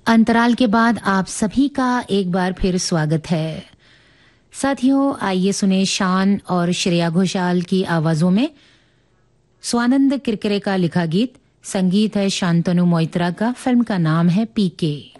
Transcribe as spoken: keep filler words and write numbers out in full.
अंतराल के बाद आप सभी का एक बार फिर स्वागत है। साथियों, आइए सुने शान और श्रेया घोषाल की आवाजों में स्वानंद किरकिरे का लिखा गीत। संगीत है शांतनु मोइत्रा का। फिल्म का नाम है पीके।